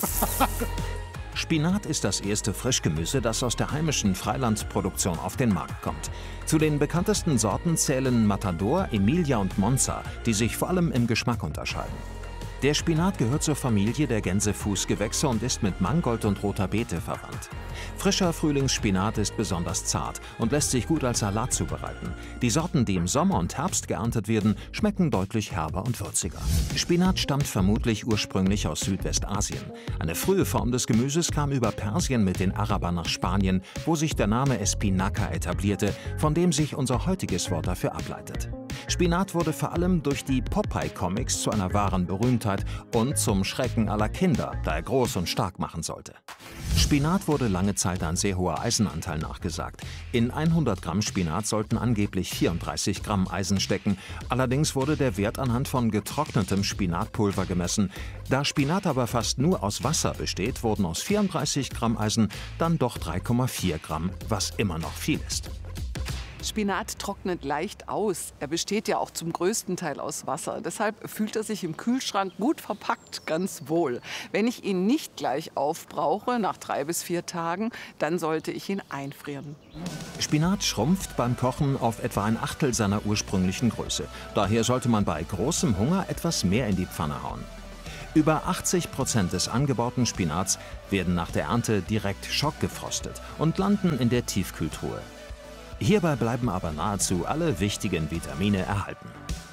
Spinat ist das erste Frischgemüse, das aus der heimischen Freilandproduktion auf den Markt kommt. Zu den bekanntesten Sorten zählen Matador, Emilia und Monza, die sich vor allem im Geschmack unterscheiden. Der Spinat gehört zur Familie der Gänsefußgewächse und ist mit Mangold und roter Beete verwandt. Frischer Frühlingsspinat ist besonders zart und lässt sich gut als Salat zubereiten. Die Sorten, die im Sommer und Herbst geerntet werden, schmecken deutlich herber und würziger. Spinat stammt vermutlich ursprünglich aus Südwestasien. Eine frühe Form des Gemüses kam über Persien mit den Arabern nach Spanien, wo sich der Name Espinaca etablierte, von dem sich unser heutiges Wort dafür ableitet. Spinat wurde vor allem durch die Popeye-Comics zu einer wahren Berühmtheit und zum Schrecken aller Kinder, da er groß und stark machen sollte. Spinat wurde lange Zeit ein sehr hoher Eisenanteil nachgesagt. In 100 Gramm Spinat sollten angeblich 34 Gramm Eisen stecken. Allerdings wurde der Wert anhand von getrocknetem Spinatpulver gemessen. Da Spinat aber fast nur aus Wasser besteht, wurden aus 34 Gramm Eisen dann doch 3,4 Gramm, was immer noch viel ist. Spinat trocknet leicht aus. Er besteht ja auch zum größten Teil aus Wasser. Deshalb fühlt er sich im Kühlschrank gut verpackt ganz wohl. Wenn ich ihn nicht gleich aufbrauche, nach 3 bis 4 Tagen, dann sollte ich ihn einfrieren. Spinat schrumpft beim Kochen auf etwa ein Achtel seiner ursprünglichen Größe. Daher sollte man bei großem Hunger etwas mehr in die Pfanne hauen. Über 80% des angebauten Spinats werden nach der Ernte direkt schockgefrostet und landen in der Tiefkühltruhe. Hierbei bleiben aber nahezu alle wichtigen Vitamine erhalten.